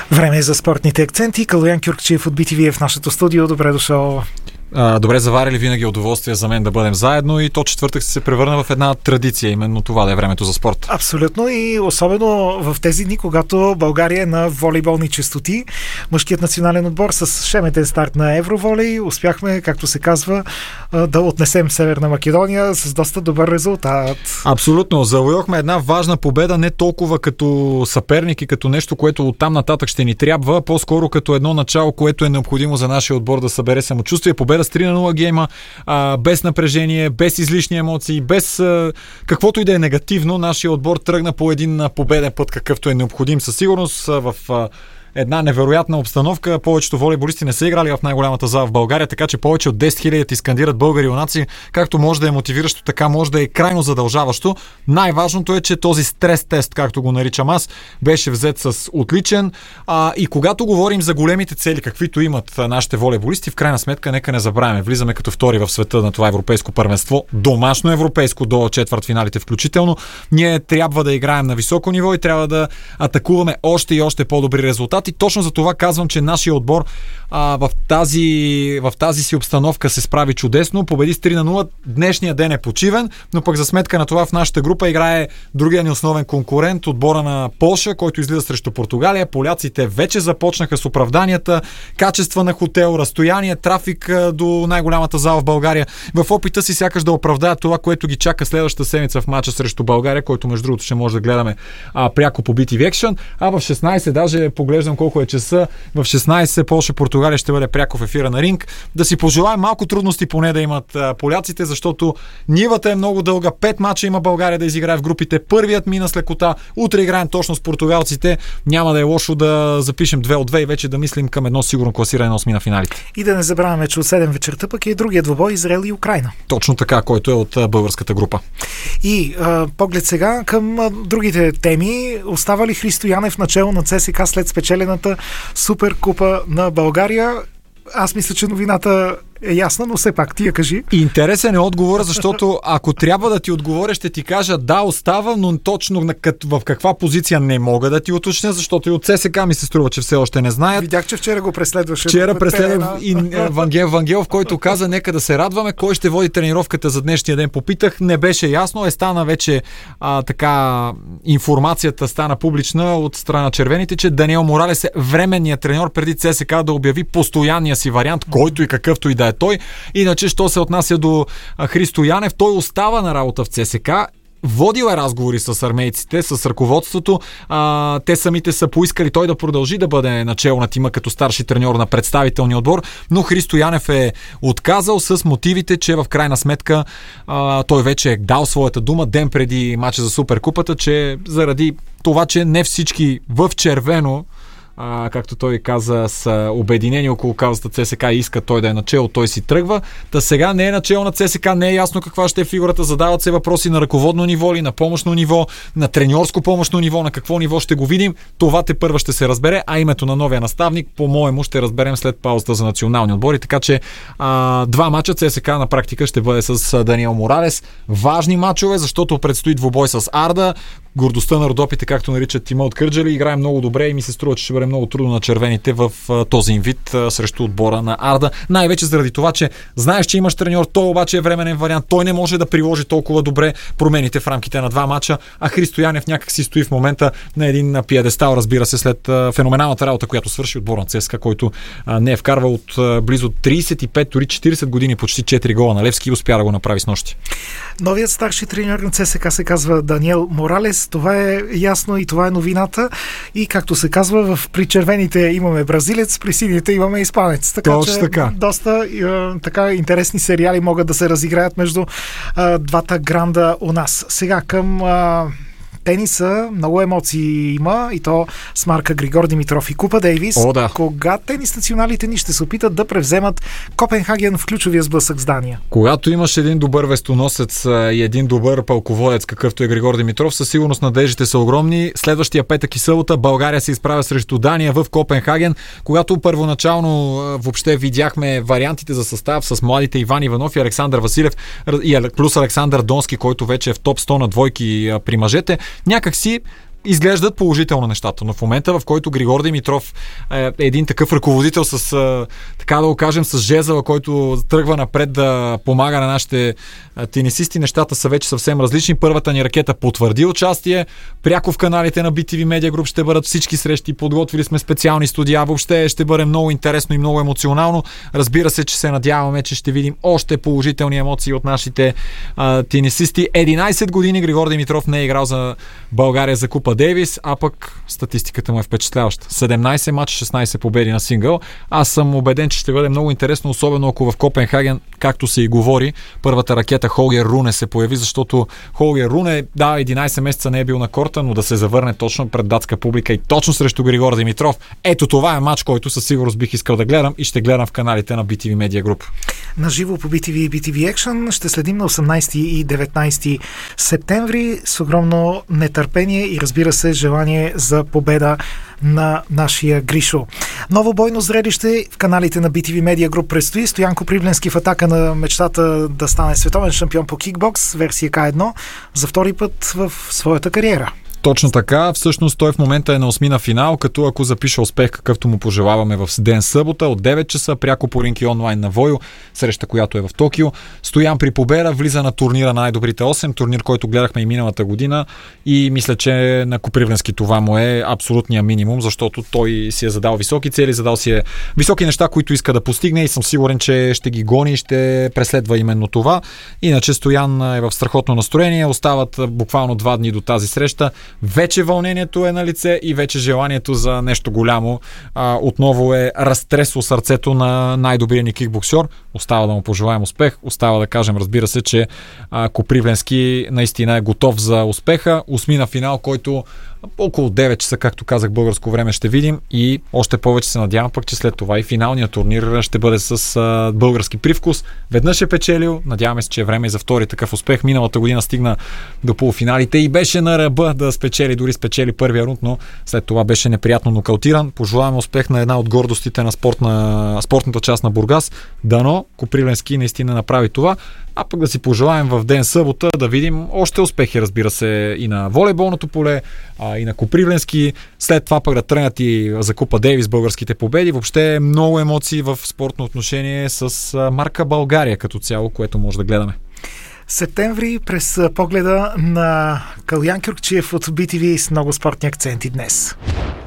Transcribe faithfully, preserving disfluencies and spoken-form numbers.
Време е за спортните акценти. Калоян Кюркчиев от би ти ви е в нашото студио. Добре дошъл. А, добре заварили, винаги удоволствие за мен да бъдем заедно и то четвъртък се превърна в една традиция, именно това да е времето за спорт. Абсолютно, и особено в тези дни, когато България е на волейболни честоти. Мъжкият национален отбор с шеметен старт на Евроволей успяхме, както се казва, да отнесем Северна Македония с доста добър резултат. Абсолютно, завоювахме една важна победа, не толкова като съперник и като нещо, което оттам нататък ще ни трябва, по-скоро като едно начало, което е необходимо за нашия отбор да събере самочувствие. Победа с три на нула гейма, а, без напрежение, без излишни емоции, без а, каквото и да е негативно. Нашия отбор тръгна по един победен път, какъвто е необходим със сигурност в а, една невероятна обстановка. Повечето волейболисти не са играли в най-голямата зала в България, така че повече от десет хиляди ти скандират българи юнаци. Както може да е мотивиращо, така може да е крайно задължаващо. Най-важното е, че този стрес тест, както го наричам аз, беше взет с отличен. А, и когато говорим за големите цели, каквито имат нашите волейболисти, в крайна сметка нека не забравяме. Влизаме като втори в света на това европейско първенство, домашно европейско до четвъртфиналите включително. Ние трябва да играем на високо ниво и трябва да атакуваме още и още по-добри резултати. И точно за това казвам, че нашия отбор а, в, тази, в тази си обстановка се справи чудесно. Победи с три на нула. Днешния ден е почивен, но пък за сметка на това в нашата група играе другия ни основен конкурент, отбора на Полша, който излиза срещу Португалия. Поляците вече започнаха с оправданията, качества на хотел, разстояние, трафик до най-голямата зала в България. В опита си сякаш да оправдаят това, което ги чака следващата седмица в мача срещу България, който между другото ще може да гледаме а, пряко по би ти ви Action. А в шестнайсет даже поглеждам колко е часа. В шестнайсет Полша-Португалия ще бъде пряко в ефира на Ринг. Да си пожелаем малко трудности поне да имат а, поляците, защото нивата е много дълга. Пет мача има България да изиграе в групите. Първият мина с лекота. Утре играем точно с португалците. Няма да е лошо да запишем две от две и вече да мислим към едно сигурно класиране на осми на финалите. И да не забравяме, че от седем вечерта пък е другия двубой Израел и Украйна. Точно така, който е от а, българската група. И а, поглед сега към а, другите теми. Остава ли Христо Янев начело на ЦСКА след спечелената Суперкупа на България? Аз мисля, че новината е ясна, но все пак ти я кажи. Интересен е отговора, защото ако трябва да ти отговоря, ще ти кажа да, остава, но точно в каква позиция не мога да ти уточня, защото и от ЦСКА ми се струва, че все още не знаят. Видях, че вчера го преследваше. Вчера преследва и Вангел Вангелов, който каза нека да се радваме. Кой ще води тренировката за днешния ден? Попитах, не беше ясно. Е стана вече а, така информацията стана публична от страна червените, че Даниел Моралес е временният треньор преди ЦСКА да обяви постоянния си вариант, който и какъвто и да е той. Иначе, що се отнася до Христо Янев, той остава на работа в ЦСКА. Водил е разговори с армейците, с ръководството. А, те самите са поискали той да продължи да бъде начело на тима като старши треньор на представителния отбор, но Христо Янев е отказал с мотивите, че в крайна сметка а, той вече е дал своята дума ден преди мача за Суперкупата, че заради това, че не всички в червено, А, както той каза, са обединени около каузата ЦСКА и иска той да е начело, той си тръгва. Та сега не е начело на ЦСКА, не е ясно каква ще е фигурата, задават се въпроси на ръководно ниво ли, на помощно ниво, на треньорско помощно ниво, на какво ниво ще го видим. Това те първа ще се разбере, а името на новия наставник, по-моему, ще разберем след паузата за национални отбори, така че а, два мача ЦСКА на практика ще бъде с Даниел Моралес. Важни мачове, защото предстои двубой с Арда. Гордостта на Родопите, както наричат тима от Кърджали, играе много добре и ми се струва, че ще бъде много трудно на червените в а, този им вид а, срещу отбора на Арда. Най-вече заради това, че знаеш, че имаш треньор, той обаче е временен вариант, той не може да приложи толкова добре промените в рамките на два мача, а Христо Янев някак си стои в момента на един пиедестал, разбира се, след а, феноменалната работа, която свърши отбора на ЦСКА, който а, не е вкарвал от а, близо трийсет и пет, дори четирийсет години, почти четири гола на Левски и успя да го направи с нощи. Новият старши треньор на ЦСКА се казва Даниел Моралес. Това е ясно и това е новината. И както се казва, в при червените имаме бразилец, при сините имаме испанец. Така Точно че така. доста е, така интересни сериали могат да се разиграят между е, двата гранда у нас. Сега към е, тениса, много емоции има и то с марка Григор Димитров и Купа Дейвис. О, да. Кога тенис националите ни ще се опитат да превземат Копенхаген в ключовия сблъсък с Дания? Когато имаш един добър вестоносец и един добър пълководец, какъвто е Григор Димитров, със сигурност надеждите са огромни. Следващия петък и събота България се изправя срещу Дания в Копенхаген. Когато първоначално въобще видяхме вариантите за състав с младите Иван Иванов и Александър Василев и плюс Александър Донски, който вече е в топ сто на двойки при мъжете, някак си изглеждат положително нещата, но в момента, в който Григор Димитров е един такъв ръководител с, така да го кажем, с жезъла, който тръгва напред да помага на нашите тенисисти, нещата са вече съвсем различни. Първата ни ракета потвърди участие. Пряко в каналите на би ти ви Media Group ще бъдат всички срещи. Подготвили сме специални студия. Въобще ще бъде много интересно и много емоционално. Разбира се, че се надяваме, че ще видим още положителни емоции от нашите а, тенисисти. единайсет години Григор Димитров не е играл за България за Купа Дейвис, а пък статистиката му е впечатляваща. седемнайсет мача, шестнайсет победи на сингъл. Аз съм убеден, че ще бъде много интересно, особено ако в Копенхаген, както се и говори, първата ракета Холгер Руне се появи, защото Холгер Руне, да, единайсет месеца не е бил на корта, но да се завърне точно пред датска публика и точно срещу Григор Димитров. Ето това е матч, който със сигурност бих искал да гледам и ще гледам в каналите на би ти ви Media Group. На живо по би ти ви и би ти ви Action ще следим на осемнайсети и деветнайсети септември с огромно нетърпение и, разбира се, желание за победа на нашия Гришо. Ново бойно зрелище в каналите на би ти ви Media Group предстои. Стоян Копривленски в атака на мечтата да стане световен шампион по кикбокс, версия К едно, за втори път в своята кариера. Точно така. Всъщност той в момента е на осмина финал, като ако запише успех, какъвто му пожелаваме в ден събота от девет часа, пряко по Ринки онлайн на Войо, среща, която е в Токио. Стоян при победа влиза на турнира на най-добрите осем, турнир, който гледахме и миналата година, и мисля, че на Копривленски това му е абсолютния минимум, защото той си е задал високи цели, задал си е високи неща, които иска да постигне, и съм сигурен, че ще ги гони и ще преследва именно това. Иначе Стоян е в страхотно настроение, остават буквално два дни до тази среща. Вече вълнението е на лице и вече желанието за нещо голямо а, отново е разтресло сърцето на най-добрия ни кикбоксер. Остава да му пожелаем успех. Остава да кажем, разбира се, че а, Копривленски наистина е готов за успеха. Осмина финал, който около девет часа, както казах, българско време ще видим, и още повече се надявам пък, че след това и финалният турнир ще бъде с а, български привкус. Веднъж е печелил, надяваме се, че е време и за втори такъв успех. Миналата година стигна до полуфиналите и беше на ръба да спечели, дори спечели първия рунд, но след това беше неприятно нокаутиран. Пожелаваме успех на една от гордостите на спортна, спортната част на Бургас. Дано Копривленски наистина направи това. А пък да си пожелаем в ден събота да видим още успехи, разбира се, и на волейболното поле, а, и на Копривленски. След това пък да тръгнат и за Купа Дейвис българските победи. Въобще много емоции в спортно отношение с марка България като цяло, което може да гледаме. Септември през погледа на Калуян Кюркчиев от би ти ви с много спортни акценти днес.